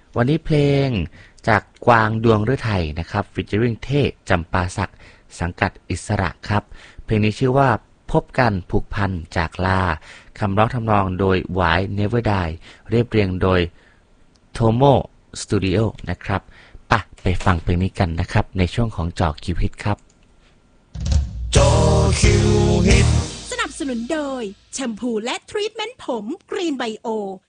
วันนี้เพลงจากกวางดวงฤทัยนะครับฟีเจอริ่งเท่จำปาสักสังกัดอิสระครับเพลงนี้ชื่อว่าพบกันผูกพันจากลาคำร้องทำนองโดยหวาย Never Die เรียบเรียงโดยโทโมสตูดิโอนะครับไปฟังเพลงนี้กันนะครับในช่วงของจอคิวฮิตครับจอคิวฮิตสนับสนุนโดยแชมพูและทรีทเมนต์ผมกรีนไบโอ